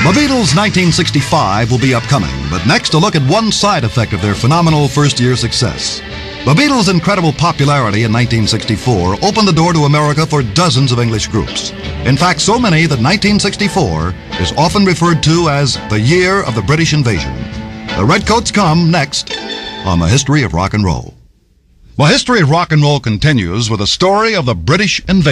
The Beatles' 1965 will be upcoming, but next a look at one side effect of their phenomenal first-year success. The Beatles' incredible popularity in 1964 opened the door to America for dozens of English groups. In fact, so many that 1964 is often referred to as the year of the British invasion. The Redcoats come next on the History of Rock and Roll. The History of Rock and Roll continues with a story of the British invasion.